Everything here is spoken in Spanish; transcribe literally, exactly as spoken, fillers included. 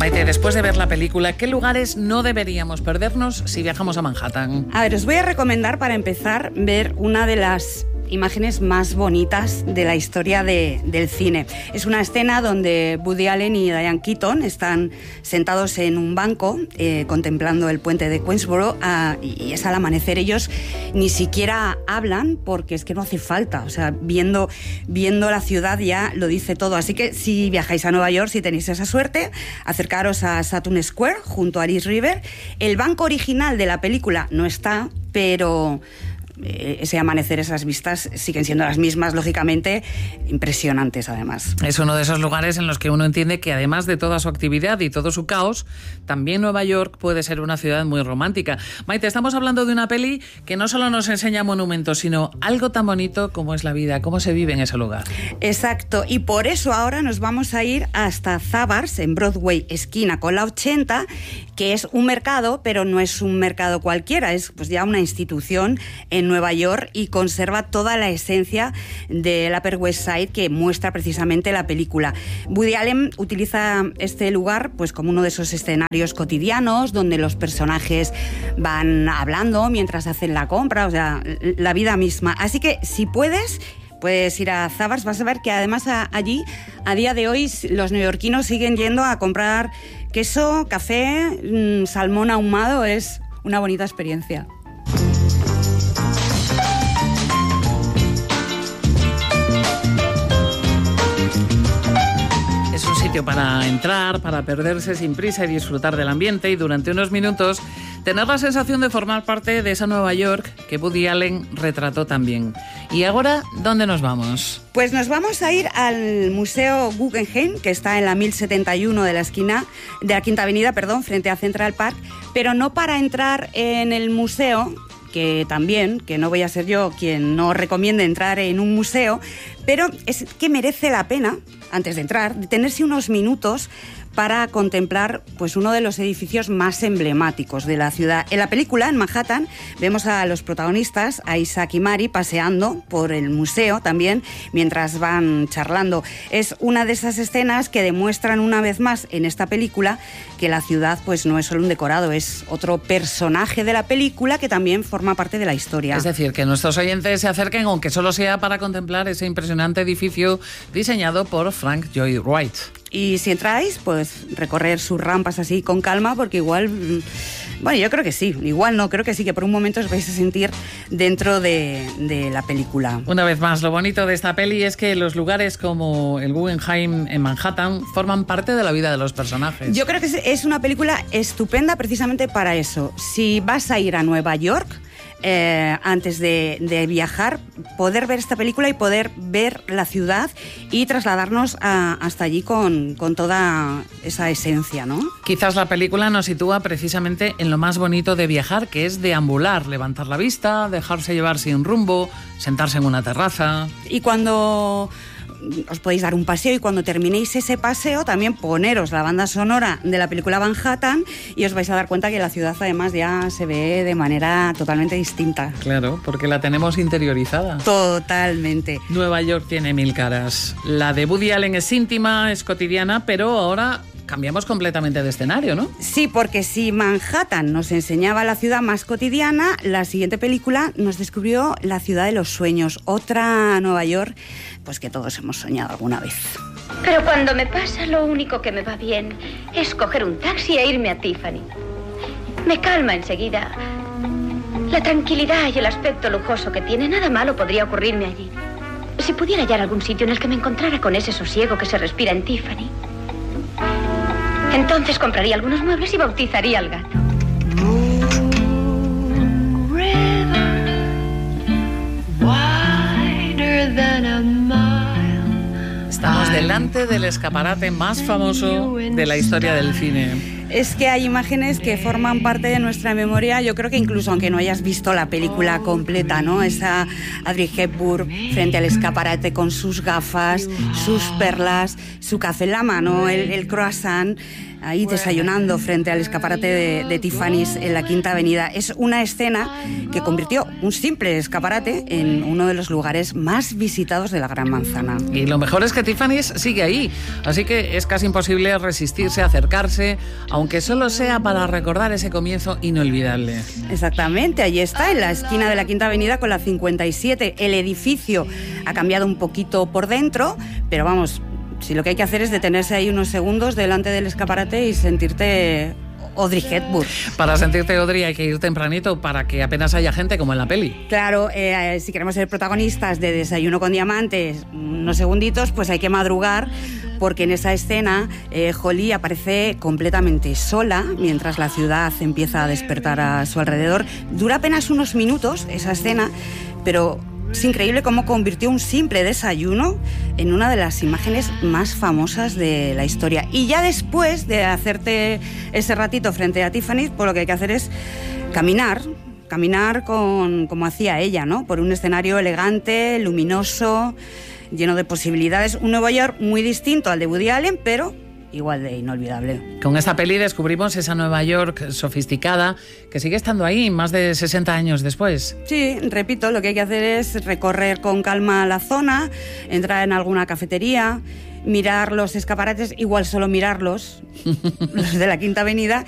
Maite, después de ver la película, ¿qué lugares no deberíamos perdernos si viajamos a Manhattan? A ver, os voy a recomendar para empezar ver una de las imágenes más bonitas de la historia de, del cine. Es una escena donde Woody Allen y Diane Keaton están sentados en un banco eh, contemplando el puente de Queensboro uh, y es al amanecer. Ellos ni siquiera hablan porque es que no hace falta. O sea, viendo, viendo la ciudad ya lo dice todo. Así que si viajáis a Nueva York, si tenéis esa suerte, acercaros a Sutton Square junto a East River. El banco original de la película no está, pero ese amanecer, esas vistas siguen siendo las mismas, lógicamente, impresionantes además. Es uno de esos lugares en los que uno entiende que además de toda su actividad y todo su caos, también Nueva York puede ser una ciudad muy romántica. Maite, estamos hablando de una peli que no solo nos enseña monumentos, sino algo tan bonito como es la vida, cómo se vive en ese lugar. Exacto, y por eso ahora nos vamos a ir hasta Zabars, en Broadway, esquina con la ochenta, que es un mercado, pero no es un mercado cualquiera, es pues ya una institución en Nueva York y conserva toda la esencia del Upper West Side que muestra precisamente la película. Woody Allen utiliza este lugar pues como uno de esos escenarios cotidianos donde los personajes van hablando mientras hacen la compra, o sea, la vida misma. Así que si puedes, puedes ir a Zabars, vas a ver que además a, allí, a día de hoy, los neoyorquinos siguen yendo a comprar queso, café, mmm, salmón ahumado. Es una bonita experiencia. Es un sitio para entrar, para perderse sin prisa y disfrutar del ambiente y durante unos minutos tener la sensación de formar parte de esa Nueva York que Woody Allen retrató también. ¿Y ahora dónde nos vamos? Pues nos vamos a ir al Museo Guggenheim, que está en la mil setenta y uno de la esquina de la Quinta Avenida, perdón, frente a Central Park, pero no para entrar en el museo, que también, que no voy a ser yo quien no recomiende entrar en un museo, pero es que merece la pena, antes de entrar, detenerse unos minutos para contemplar pues uno de los edificios más emblemáticos de la ciudad. En la película, en Manhattan, vemos a los protagonistas, a Isaac y Mary, paseando por el museo también, mientras van charlando. Es una de esas escenas que demuestran una vez más en esta película que la ciudad pues no es solo un decorado, es otro personaje de la película que también forma parte de la historia. Es decir, que nuestros oyentes se acerquen, aunque solo sea para contemplar ese impresionante edificio diseñado por Frank Lloyd Wright. Y si entráis, pues recorrer sus rampas así con calma, porque igual, bueno, yo creo que sí, igual no, creo que sí, que por un momento os vais a sentir dentro de, de la película. Una vez más, lo bonito de esta peli es que los lugares como el Guggenheim en Manhattan forman parte de la vida de los personajes. Yo creo que es una película estupenda precisamente para eso. Si vas a ir a Nueva York, Eh, antes de, de viajar, poder ver esta película y poder ver la ciudad y trasladarnos a, hasta allí con, con toda esa esencia, ¿no? Quizás la película nos sitúa precisamente en lo más bonito de viajar, que es deambular, levantar la vista, dejarse llevar sin rumbo, sentarse en una terraza. Y cuando os podéis dar un paseo y cuando terminéis ese paseo también poneros la banda sonora de la película Manhattan y os vais a dar cuenta que la ciudad además ya se ve de manera totalmente distinta. Claro, porque la tenemos interiorizada. Totalmente. Nueva York tiene mil caras. La de Woody Allen es íntima, es cotidiana, pero ahora cambiamos completamente de escenario, ¿no? Sí, porque si Manhattan nos enseñaba la ciudad más cotidiana, la siguiente película nos descubrió la ciudad de los sueños, otra Nueva York, pues que todos hemos soñado alguna vez. Pero cuando me pasa, lo único que me va bien es coger un taxi e irme a Tiffany. Me calma enseguida. La tranquilidad y el aspecto lujoso que tiene, nada malo podría ocurrirme allí. Si pudiera hallar algún sitio en el que me encontrara con ese sosiego que se respira en Tiffany, entonces compraría algunos muebles y bautizaría al gato. Estamos delante del escaparate más famoso de la historia del cine. Es que hay imágenes que forman parte de nuestra memoria, yo creo que incluso aunque no hayas visto la película completa, ¿no? Esa Audrey Hepburn frente al escaparate con sus gafas, sus perlas, su café en la mano, el, el croissant, ahí desayunando frente al escaparate de, de Tiffany's en la Quinta Avenida. Es una escena que convirtió un simple escaparate en uno de los lugares más visitados de la Gran Manzana. Y lo mejor es que Tiffany's sigue ahí, así que es casi imposible resistirse a acercarse, aunque solo sea para recordar ese comienzo inolvidable. Exactamente, allí está, en la esquina de la Quinta Avenida con la cincuenta y siete. El edificio ha cambiado un poquito por dentro, pero vamos, si lo que hay que hacer es detenerse ahí unos segundos delante del escaparate y sentirte Audrey Hepburn. Para sentirte Audrey hay que ir tempranito para que apenas haya gente como en la peli. Claro, eh, si queremos ser protagonistas de Desayuno con Diamantes unos segunditos, pues hay que madrugar, porque en esa escena eh, Holly aparece completamente sola mientras la ciudad empieza a despertar a su alrededor. Dura apenas unos minutos esa escena, pero es increíble cómo convirtió un simple desayuno en una de las imágenes más famosas de la historia. Y ya después de hacerte ese ratito frente a Tiffany's, pues lo que hay que hacer es caminar, caminar con, como hacía ella, ¿no? Por un escenario elegante, luminoso, lleno de posibilidades. Un Nueva York muy distinto al de Woody Allen, pero igual de inolvidable. Con esta peli descubrimos esa Nueva York sofisticada que sigue estando ahí más de sesenta años después. Sí, repito, lo que hay que hacer es recorrer con calma la zona, entrar en alguna cafetería, mirar los escaparates, igual solo mirarlos, los de la Quinta Avenida,